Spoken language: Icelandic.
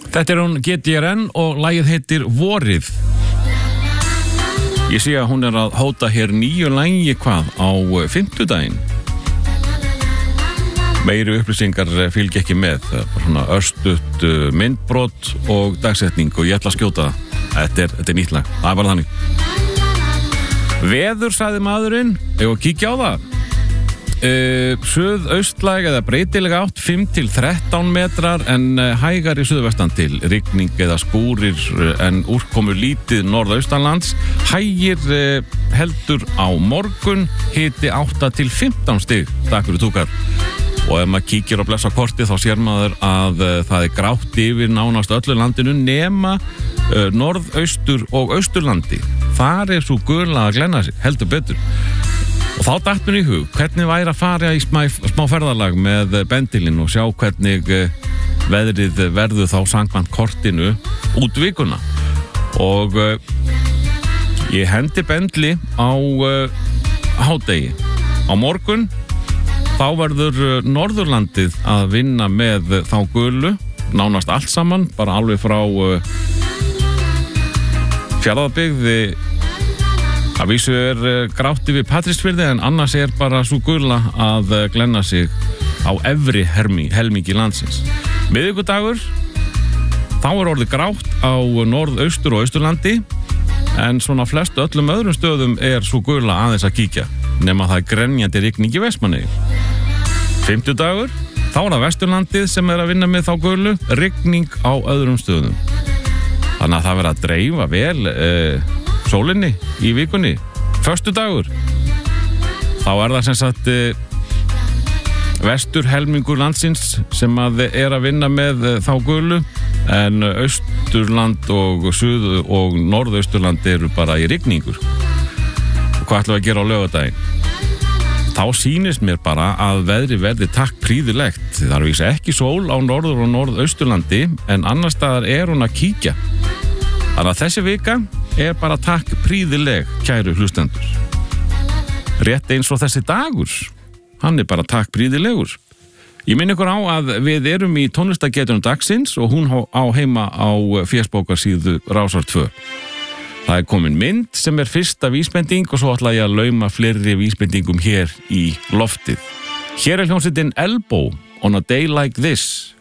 Þetta hún GTRN og lagið heitir Vorið. Ég sé að hún að hóta hér nýju lagi hvað á fimmtudaginn. Meiri upplýsingar fylgja ekki með. Svona örstutt myndbrot og dagsetning og ég ætla að skjóta það. Þetta nýtt lag. Það var þannig. Veður, sagði maðurinn. Ég var að kíkja á það. Suðaustlæg eða breytilega átt 5-13 metrar en hægari suðvestan til, rigning eða skúrir en úrkomu lítið norðaustanlands, hægir heldur á morgun, hiti 8-15 stig, takk fyrir túkar. Og ef maður kíkir og blessa kortið þá sér maður að það grátt yfir nánast öllu landinu nema norðaustur og austurlandi. Þar svo gula að glenna sig, heldur betur. Og þá datt mér í hug, hvernig væri að fara í smá ferðalag með bendilinn og sjá hvernig veðrið verður þá samkvæmt kortinu út vikuna. Og ég hendi bendli á hádegi. Á morgun þá verður Norðurlandið að vinna með þá gulu, nánast allt saman, bara alveg frá Fjarðabyggð. Að vísu grátt yfir Patreksfirði en annars bara svo gula að glenna sig á efri helmingi landsins. Miðvikudagur, þá orðið grátt á norðaustur og austurlandi en svona flestu öllum öðrum stöðum svo gula aðeins að kíkja nema það grenjandi rigning í Vestmannaeyjum. Fimmtudagur, þá það Vesturlandið sem að vinna með þá gulu, rigning á öðrum stöðum. Þannig að það verður að dreifa vel sólinni í vikunni. Föstudagur, þá það sem sagt vestur helmingur landsins sem að vinna með þá gulu en austurland og suð og norðausturland bara í rigningur. Og hvað ætlum við að gera á laugardaginn? Þá sýnist mér bara að veðri verði takk prýðilegt. Það vísa ekki sól á norður og norðausturlandi en annars staðar hún að kíkja. Þannig að þessi vika bara takk prýðileg, kæru hlustendur. Rétt eins og þessi dagur, hann bara takk prýðilegur. Ég minn ykkur á að við erum í tónlistagetunum dagsins og hún á heima á fésbókarsíðu Rásar 2. Það komin mynd sem fyrsta vísbending og svo ætla ég að lauma fleiri vísbendingum hér í loftið. Hér hljómsveitin Elbow on a Day Like This.